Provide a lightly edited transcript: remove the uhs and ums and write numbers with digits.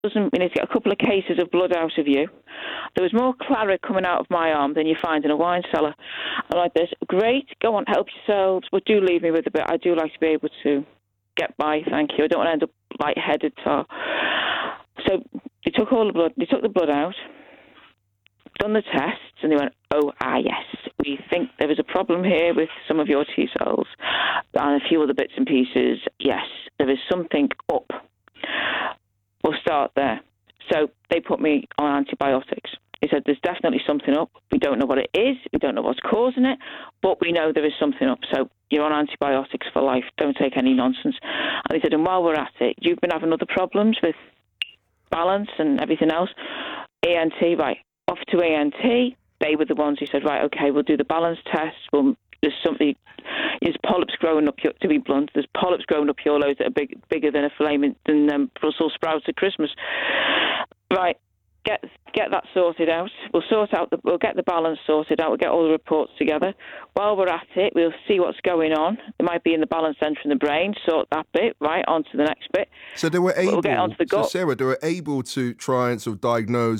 doesn't. We need to get a couple of cases of blood out of you. There was more claret coming out of my arm than you find in a wine cellar. I'm like this. Great, go on, help yourselves, but do leave me with a bit. I do like to be able to get by, thank you. I don't want to end up lightheaded. So they took all the blood. They took the blood out, done the tests, and they went, yes, we think there is a problem here with some of your T cells and a few other bits and pieces. Yes, there is something up. We'll start there. So they put me on antibiotics. He said, there's definitely something up. We don't know what it is. We don't know what's causing it, but we know there is something up. So you're on antibiotics for life. Don't take any nonsense. And he said, and while we're at it, you've been having other problems with balance and everything else. ENT, right, off to ENT. They were the ones who said, right, okay, we'll do the balance test. There's something, there's polyps growing up, to be blunt, there's polyps growing up your loads that are bigger than Brussels sprouts at Christmas. Right, get that sorted out. We'll get the balance sorted out. We'll get all the reports together. While we're at it, we'll see what's going on. It might be in the balance centre in the brain. Sort that bit, right, on to the next bit. So they were able, we'll get onto the gut. So Sarah, they were able to try and sort of diagnose